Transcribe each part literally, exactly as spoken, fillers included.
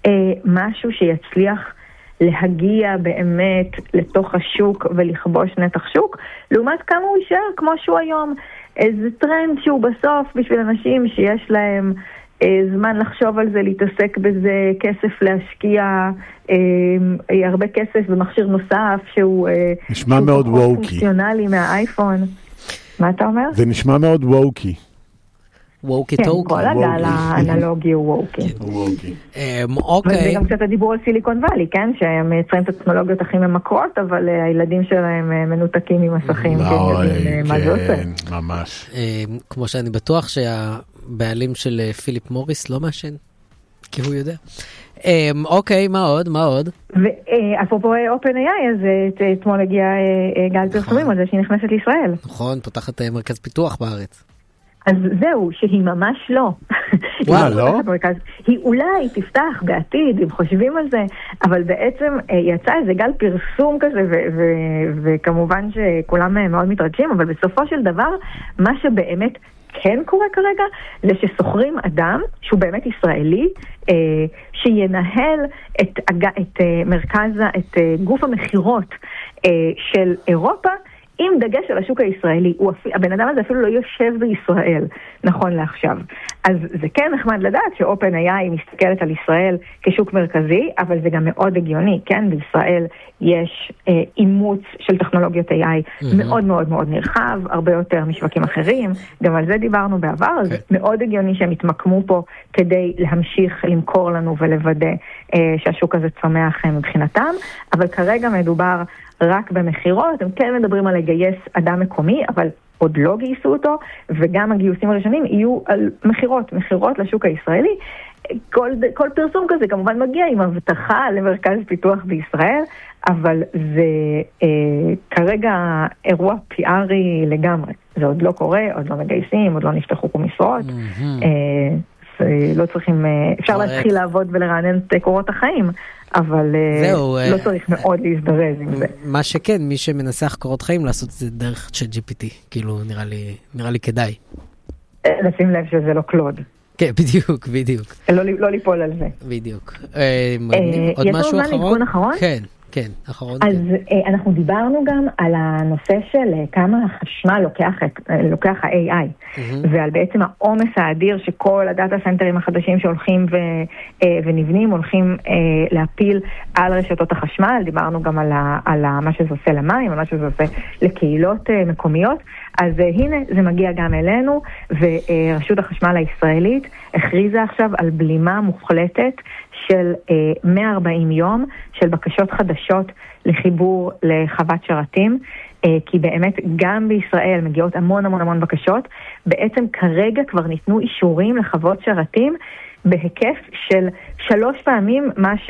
משהו שיצליח להגיע באמת לתוך השוק ולכבוש נתח שוק, לעומת כמה הוא יישאר כמו שהוא היום. איזה טרנד שהוא בסוף בשביל אנשים שיש להם אה, זמן לחשוב על זה, להתעסק בזה, כסף להשקיע, אה, אה, הרבה כסף במכשיר נוסף שהוא, אה, נשמע שהוא מאוד פחות ווקי. פונקציונלי מהאייפון. מה אתה אומר? זה נשמע מאוד ווקי. ווקי כן, טוקי. כל הגל האנלוגי הוא ווקי. ווקי. אמ, וזה אוקיי. גם קצת הדיבור על סיליקון ואלי, כן? שהם מייצרים את הטכנולוגיות הכי ממכרות, אבל אה, הילדים שלהם אה, מנותקים ממסכים, כן, יודעים אה, מה זה עושה. כן, ממש. אמ, כמו שאני בטוח שהבעלים של אה, פיליפ מוריס לא מעשן, כי הוא יודע. אמ, אוקיי, מה עוד? מה עוד? ואפרופו OpenAI, אז אה, אתמול הגיע אה, אה, גל פרסומים על זה שהיא נכנסת לישראל. נכון, פותחת אה, מרכז פיתוח בארץ. אז זהו, שהיא ממש לא. וואלה, לא? היא אולי תפתח בעתיד, אם חושבים על זה, אבל בעצם יצא איזה גל פרסום כזה, ו- ו- וכמובן שכולם מאוד מתרגשים, אבל בסופו של דבר, מה שבאמת כן קורה כרגע, זה שסוחרים אדם, שהוא באמת ישראלי, שינהל את, את מרכז, את גוף המחירות של אירופה, עם דגש על השוק הישראלי. הוא, הבן אדם הזה אפילו לא יושב בישראל, נכון לעכשיו. אז זה כן נחמד לדעת ש-OpenAI מסתכלת על ישראל כשוק מרכזי, אבל זה גם מאוד הגיוני, כן? בישראל יש אה, אימוץ של טכנולוגיות איי איי mm-hmm. מאוד מאוד מאוד נרחב, הרבה יותר משווקים אחרים, גם על זה דיברנו בעבר, אז okay. מאוד הגיוני שהם יתמקמו פה כדי להמשיך למכור לנו ולוודא אה, שהשוק הזה צומח מבחינתם, אבל כרגע מדובר רק במחירות, הם כן מדברים על לגייס אדם מקומי, אבל עוד לא גייסו אותו, וגם הגיוסים הראשונים יהיו על מחירות, מחירות לשוק הישראלי. כל, כל פרסום כזה כמובן מגיע עם הבטחה למרכז פיתוח בישראל, אבל זה אה, כרגע אירוע פי-ארי לגמרי. זה עוד לא קורה, עוד לא מגייסים, עוד לא נפתחו פה משרות. Mm-hmm. אה, לא צריכים, אפשר להתחיל לעבוד ולרענן את קורות החיים, אבל זהו, לא צריך מאוד להזדרז עם זה. מה שכן, מי שמנסח קורות חיים לעשות את זה דרך צ'אט ג'י פי טי, כאילו נראה לי, נראה לי כדאי. לשים לב שזה לא קלוד. כן, בדיוק, בדיוק. לא, לא ליפול על זה. בדיוק. עוד משהו אחרון? כן. כן, אחרון. אז כן. אנחנו דיברנו גם על הנושא של כמה החשמל לוקח, לוקח ה-איי איי, mm-hmm. ועל בעצם העומס האדיר שכל הדאטה סנטרים החדשים שהולכים ו, ונבנים, הולכים להפיל על רשתות החשמל. דיברנו גם על, ה, על ה, מה שזה עושה למים, על מה שזה עושה לקהילות מקומיות. אז הנה, זה מגיע גם אלינו, ורשות החשמל הישראלית הכריזה עכשיו על בלימה מוחלטת של מאה וארבעים יום של בקשות חדשות לחיבור לחוות שרתים, כי באמת גם בישראל מגיעות המון המון המון בקשות. בעצם כרגע כבר ניתנו אישורים לחוות שרתים בהיקף של שלוש פעמים מה, ש,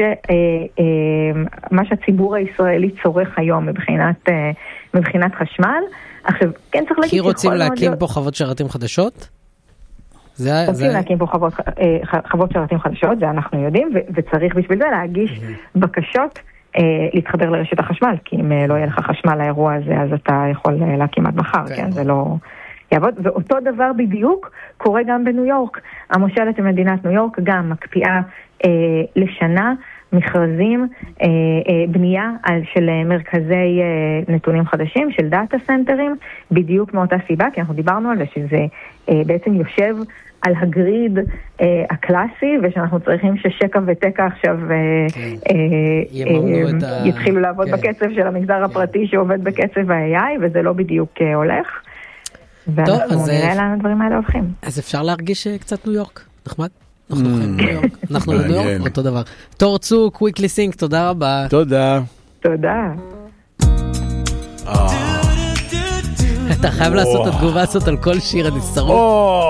מה שהציבור הישראלי צורך היום מבחינת, מבחינת חשמל. עכשיו, כן צריך להגיד... כי רוצים להקים פה חוות שרתים חדשות? רוצים זה... להקים פה חוות, חוות שרתים חדשות, זה אנחנו יודעים, ו- וצריך בשביל זה להגיש mm-hmm. בקשות אה, להתחבר לרשת החשמל, כי אם אה, לא יהיה לך חשמל לאירוע הזה, אז אתה יכול אה, להקים עד מחר, okay. כן? זה לא יעבוד. ואותו דבר בדיוק קורה גם בניו יורק. המושלת במדינת ניו יורק גם מקפיאה אה, לשנה מכרזים, אה, אה, בנייה על, של מרכזי אה, נתונים חדשים, של דאטה סנטרים, בדיוק מאותה סיבה, כי אנחנו דיברנו על זה שזה אה, בעצם יושב על הגריד אה, הקלאסי, ושאנחנו צריכים ששקע ותקע עכשיו אה, כן. אה, אה, ה... יתחילו לעבוד כן. בקצב של המגזר כן. הפרטי שעובד בקצב ה-איי איי, וזה לא בדיוק אה, הולך. ואנחנו נראה לאן הדברים האלה הולכים. אז אפשר להרגיש קצת ניו יורק, נחמד? אנחנו בניו יורק, אנחנו בניו יורק, אותו דבר. תור צוק, וויקלי סינק, תודה רבה. תודה. תודה. אתה חייב לעשות את התגובה הזאת על כל שיר, אני שרוף.